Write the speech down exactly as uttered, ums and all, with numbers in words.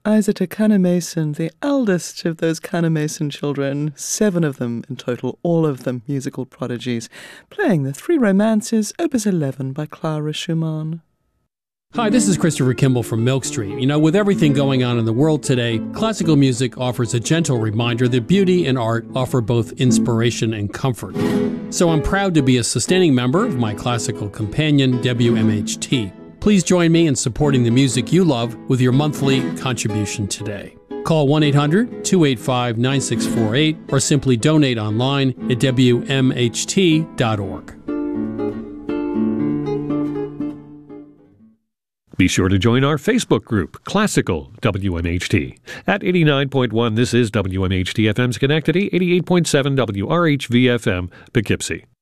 Isa Takana Mason, the eldest of those Kana Mason children, seven of them in total, all of them musical prodigies, playing the Three Romances, Opus eleven by Clara Schumann. Hi, this is Christopher Kimball from Milk Street. You know, with everything going on in the world today, classical music offers a gentle reminder that beauty and art offer both inspiration and comfort. So I'm proud to be a sustaining member of my classical companion, W M H T. Please join me in supporting the music you love with your monthly contribution today. Call one eight hundred two eight five nine six four eight or simply donate online at W M H T dot org. Be sure to join our Facebook group, Classical W M H T. At eighty-nine point one, this is W M H T F M Schenectady, eighty-eight point seven W R H V F M Poughkeepsie.